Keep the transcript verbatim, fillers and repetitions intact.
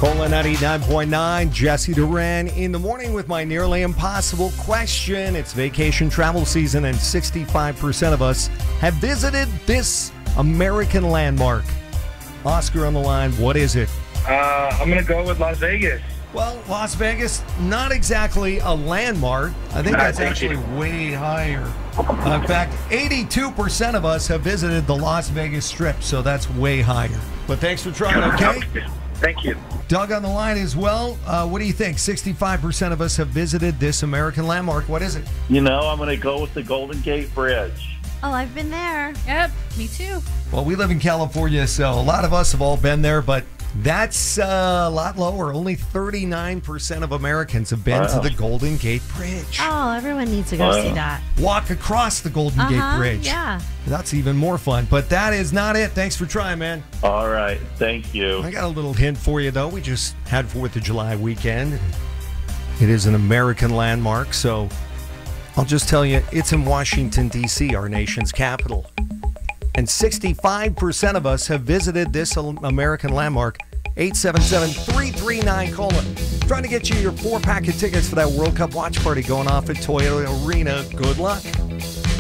Cola ninety-nine point nine, Jesse Duran in the morning with my nearly impossible question. It's vacation travel season, and sixty-five percent of us have visited this American landmark. Oscar on the line, what is it? Uh, I'm going to go with Las Vegas. Well, Las Vegas, not exactly a landmark. I think Nah, that's thank actually you. way higher. Uh, in fact, eighty-two percent of us have visited the Las Vegas Strip, so that's way higher. But thanks for trying, okay? Thank you. Doug on the line as well. Uh, what do you think? sixty-five percent of us have visited this American landmark. What is it? You know, I'm going to go with the Golden Gate Bridge. Oh, I've been there. Yep, me too. Well, we live in California, so a lot of us have all been there, but that's uh, a lot lower. Only thirty-nine percent of Americans have been Wow. to the Golden Gate Bridge. Oh, everyone needs to go Wow. see that. Walk across the Golden Uh-huh, Gate Bridge. yeah. That's even more fun. But that is not it. Thanks for trying, man. All right. Thank you. I got a little hint for you, though. We just had fourth of July weekend. It is an American landmark, so I'll just tell you, it's in Washington, D C, our nation's capital. And sixty-five percent of us have visited this American landmark. eight seven seven, three three nine, call it. Trying to get you your four-pack of tickets for that World Cup watch party going off at Toyota Arena. Good luck.